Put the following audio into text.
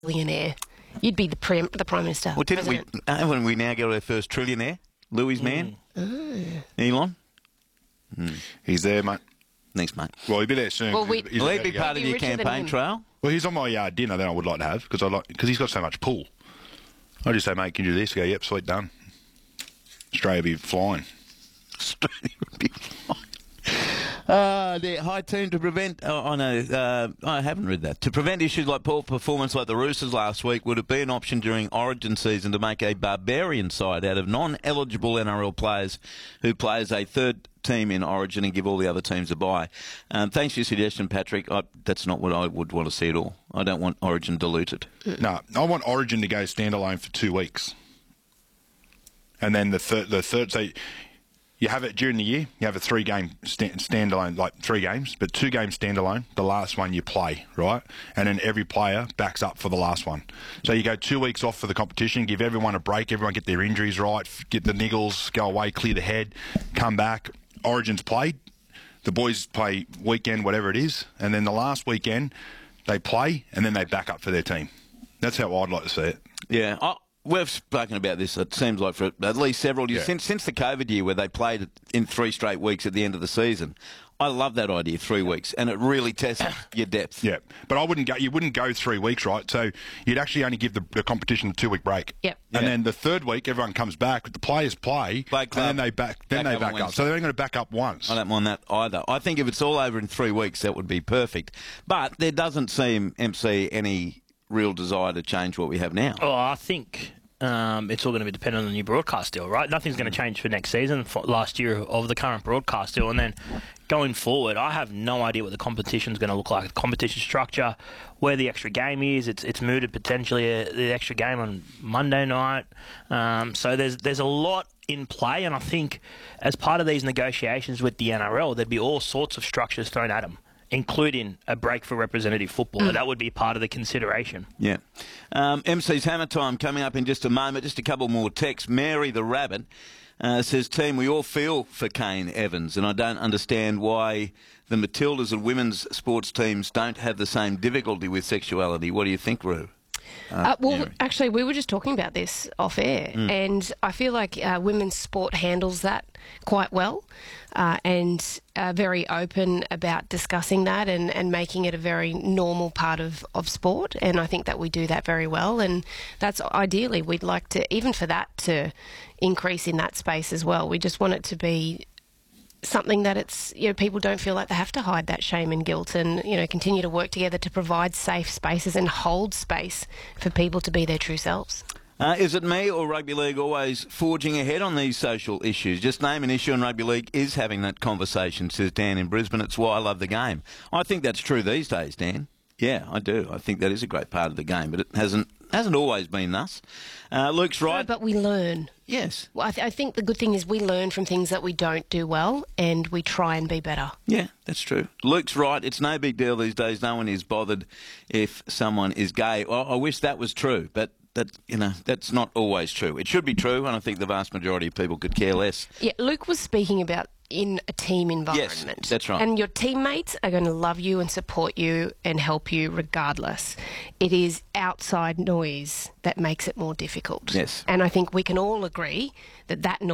Billionaire. You'd be the Prime Minister. Well, haven't we now got our first trillionaire? Louis' man? Elon? He's there, mate. Thanks, mate. Well, he'll be there soon. Well, Will he be part of your campaign trail? Well, he's on my trail that I would like to have because he's got so much pull. I just say, mate, can you do this? Go, yep, sweet, done. Australia will be flying. Australia would be flying. The high team to prevent... I haven't read that. To prevent issues like poor performance like the Roosters last week, would it be an option during Origin season to make a barbarian side out of non-eligible NRL players who play as a third team in Origin and give all the other teams a bye? Thanks for your suggestion, Patrick. That's not what I would want to see at all. I don't want Origin diluted. No, I want Origin to go standalone for 2 weeks. And then the third... So you have it during the year. You have a 3-game standalone, like 3 games, but 2 games standalone. The last one you play, right? And then every player backs up for the last one. So you go 2 weeks off for the competition, give everyone a break, everyone get their injuries right, get the niggles, go away, clear the head, come back. Origin's played. The boys play weekend, whatever it is, and then the last weekend they play and then they back up for their team. That's how I'd like to see it. Yeah. We've spoken about this, it seems like, for at least several years. Since the COVID year where they played in 3 straight weeks at the end of the season. I love that idea, 3 weeks, and it really tests your depth. Yeah, but you wouldn't go 3 weeks, right? So you'd actually only give the competition a 2-week break. Yep. And then the 3rd week, everyone comes back, the players play, and then they back up. So they're only going to back up once. I don't mind that either. I think if it's all over in 3 weeks, that would be perfect. But there doesn't seem, MC, any real desire to change what we have now. Oh, I think it's all going to be dependent on the new broadcast deal, right? Nothing's going to change for next season, for last year of the current broadcast deal. And then going forward, I have no idea what the competition's going to look like. The competition structure, where the extra game is, it's mooted potentially the extra game on Monday night. So there's a lot in play, and I think as part of these negotiations with the NRL, there'd be all sorts of structures thrown at them, including a break for representative football. That would be part of the consideration. Yeah. MC's Hammer Time coming up in just a moment. Just a couple more texts. Mary the Rabbit says, team, we all feel for Kane Evans, and I don't understand why the Matildas and women's sports teams don't have the same difficulty with sexuality. What do you think, Roo? Actually, we were just talking about this off air, and I feel like women's sport handles that quite well and very open about discussing that and making it a very normal part of sport, and I think that we do that very well, and that's ideally we'd like to, even for that to increase in that space as well. We just want it to be something that it's, people don't feel like they have to hide that shame and guilt, and continue to work together to provide safe spaces and hold space for people to be their true selves. Is it me or Rugby League always forging ahead on these social issues? Just name an issue and Rugby League is having that conversation, says Dan in Brisbane. It's why I love the game. I think that's true these days, Dan. Yeah, I do. I think that is a great part of the game, but it hasn't always been thus. Luke's right. No, but we learn. Yes. Well, I think the good thing is we learn from things that we don't do well, and we try and be better. Yeah, that's true. Luke's right. It's no big deal these days. No one is bothered if someone is gay. Well, I wish that was true, but that's not always true. It should be true, and I think the vast majority of people could care less. Yeah, Luke was speaking about in a team environment. Yes, that's right. And your teammates are going to love you and support you and help you regardless. It is outside noise that makes it more difficult. Yes. And I think we can all agree that noise